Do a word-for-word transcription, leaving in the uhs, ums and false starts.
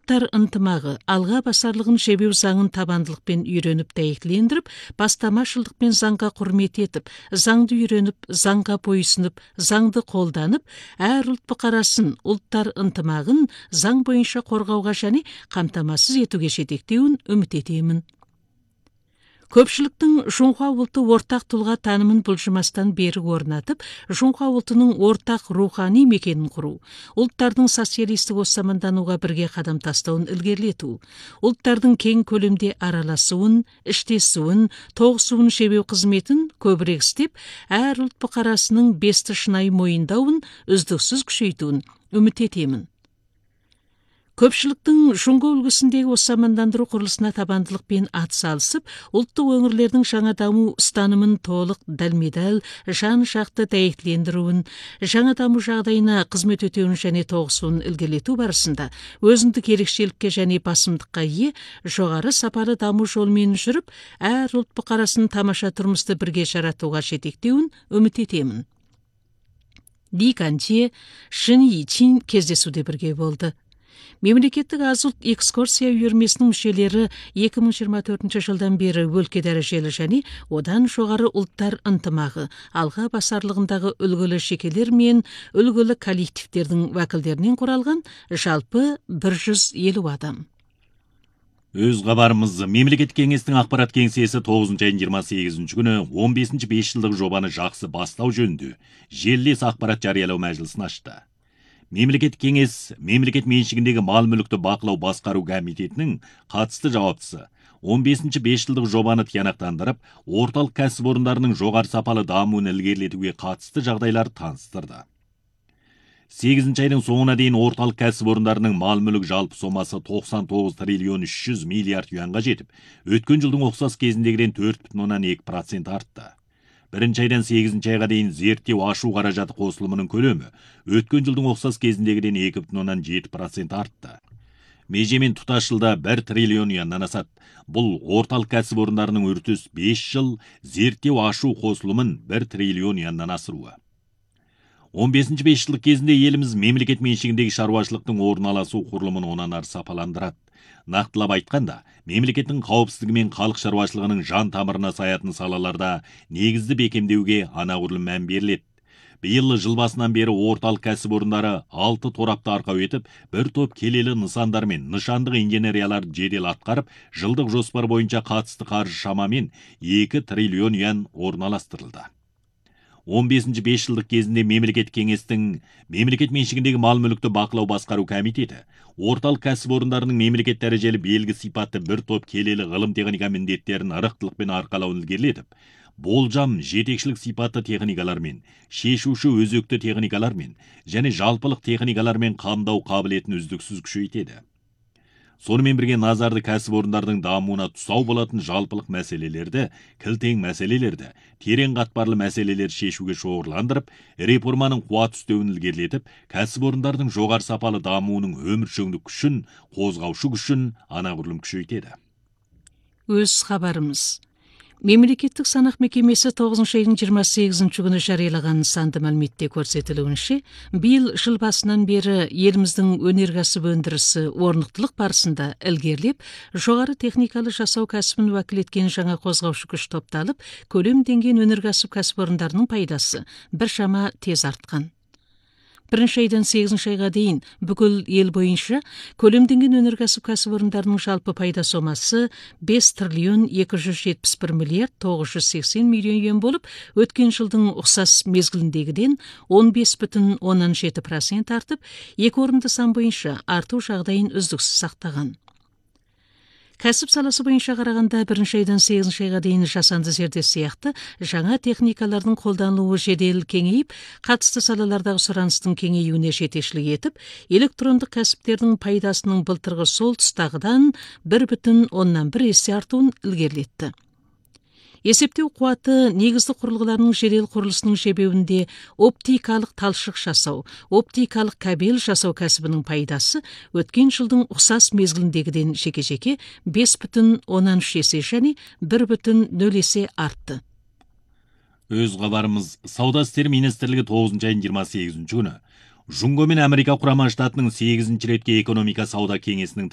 Улуттар ынтымагы алга басарлыгын шебеу заңын табандылыкпен үйрөнүп дәйектилендирип, бастамашылдыкпен заңга курмет этип, заңды үйрөнүп, заңга боюсунуп, заңды колданып, әр улт букарасын улуттар ынтымагын заң боюнча коргоого және камтамасыз этүүгө жетектүүн үмүт этемин. Көпшіліктің Жунхуа улты ортақ тұлға танымын бұлжымастан бері орнатып, Жунхуа ултының ортақ рухани мекенін құру, ұлттардың социалистік осамандануға бірге қадам тастауын ілгерілету, ұлттардың кең көлемде араласуын, іштесуін, тоғысуын шебеу қызметін көбірек істеп, әр ұлт бұқарасының бесті шынайы мойындауын үздіксіз күшейтуін үміт етемін. Көпшіліктің Жунго үлгісіндегі осамандандыру құрылысына табандылықпен атсалысып, ұлттық өңірлердің жаңа даму ұстанымын толық дәлме-дәл, жан-жақты дәйектілендіруін, жаңа даму жағдайына қызмет өтеуін және тоғысуын ілгерілету барысында өзіндік ерекшелікке және басымдыққа ие жоғары сапалы даму жолымен жүріп, әр ұлт бұқарасын тамаша тұрмысты бірге жаратуға жетектеуін үміт етемін. Ли Канчжэ, Шин Йичин кездесуде бірге болды. Мемлекеттік азулт экскурсия үйірмесінің мүшелері екі мың жиырма төртінші жылдан бері өлке дәрежелі және одан жоғары ұлттар ынтымағы, алға басарлығындағы үлгілі шекелер мен үлгілі коллективтердің вәкілдерінен құралған жалпы бір жүз елу адам. Өз хабарымыз Мемлекеттік кеңестің ақпарат кеңсесі тоғызыншы айдың жиырма сегізінші күні он бесінші бес жылдық жобаны жақсы бастау жөнінде желілес ақпарат жариялау мәжілісін ашты. Мемлекеттік кеңес мемлекет меншігіндегі мал мүлікті бақылау басқару комитетінің қатысты жауаптысы он бесінші бес жылдық жобаны тиянақтандырып, орталық кәсіпорындарының жоғары сапалы дамуын ілгерілетуге қатысты жағдайлар таныстырды. сегізінші айдың соңына дейін орталық кәсіпорындарының мал мүлік жалпы сомасы тоқсан тоғыз триллион үш жүз миллиард юанға жетіп, өткен жылдың ұқсас кезіндегіден төрт бүтін оннан екі процент артты. Бірінші айдан сегізінші айға дейін зерттеу ашу қаражаты қосылымының көлемі өткен жылдың ұқсас кезіндегіден екі бүтін оннан жеті процент артты. Межемен тұтас жылда бір триллион юаннан асады. Бұл орталық кәсіпорындарының үртіс бес жыл зерттеу ашу қосылымын бір триллион юаннан асыруы. он бесінші бес жылдық кезінде еліміз мемлекет меншігіндегі шаруашылықтың орналасу құрылымын онан ары сапаландырады. Нақтылап айтқанда, мемлекеттің қауіпсіздігі мен халық шаруашылығының жан тамырына саятын салаларда негізді бекемдеуге анағұрлым мән беріледі. Биыл жыл басынан бері орталық кәсіпорындары алты торапты арқау етіп, бір топ келелі нысандар мен нышандық инженериялар жедел атқарып, жылдық жоспар бойынша қатысты қаржы шамамен екі триллион юан орналастырылды. он бесінші бес жылдық кезінде мемлекет кеңестің мемлекет меншігіндегі мал мүлікті бақылау басқару комитеті орталық кәсіпорындарының мемлекет дәрежелі белгі сипатты бір топ келелі ғылым техника міндеттерін ырықтылықпен арқалауын ілгерілетіп, болжам жетекшілік сипатты техникалармен, шешуші өзекті техникалармен және жалпылық техникалармен қамдау қабілетін үздіксіз күшейтеді. Сонымен бірге назарды кәсіпорындардың дамуына тұсау болатын жалпылық мәселелерді, кілтең мәселелерді, терең қатпарлы мәселелер шешуге шоғырландырып, реформаның қуат үстеуін ілгерілетіп, кәсіпорындардың жоғары сапалы дамуының өміршеңдік күшін, қозғаушы күшін анағұрлым күшейтеді. Өз хабарымыз. Мемлекеттік санақ мекемесі тоғызыншы айдың жиырма сегізінші күні жариялаған санды мәліметте көрсетілуінше, биыл жыл басынан бері еліміздің өнеркәсіп өндірісі орнықтылық барысында ілгерілеп, жоғары техникалы жасау кәсібін уәкіл еткен жаңа қозғаушы күш топталып, көлемденген өнеркәсіп кәсіпорындарының пайдасы біршама тез артқан. Бірінші айдан сегізінші айға дейін бүкіл ел бойынша көлемденген өнеркәсіп кәсіпорындарының жалпы пайда сомасы бес триллион екі жүз жетпіс бір миллиард тоғыз жүз сексен миллион юан болып, өткен жылдың ұқсас мезгіліндегіден он бес бүтін оннан жеті процент артып, екі орынды сан бойынша арту жағдайын үздіксіз сақтаған. Кәсіп саласы бойынша қарағанда бірінші айдан сегізінші айға дейін жасанды зерде сияқты жаңа техникалардың қолданылуы жедел кеңейіп, қатысты салалардағы сұраныстың кеңеюіне жетекшілік етіп, электрондық кәсіптердің пайдасының былтырғы сол тұстағыдан бір бүтін оннан бір есе артуын ілгерілетті. Есептеу қуаты негізді құрылғыларының жедел құрылысының шебеуінде оптикалық талшық жасау, оптикалық кабель жасау кәсібінің пайдасы өткен жылдың ұқсас мезгіліндегіден жеке-жеке бес бүтін оннан үш есе және бір бүтін нөл есе артты. Өз хабарымыз Сауда істері министрлігі тоғызыншы айдың жиырма сегізінші күні Жунго мен Америка құрама штатының сегізінші ретке экономика сауда кеңесінің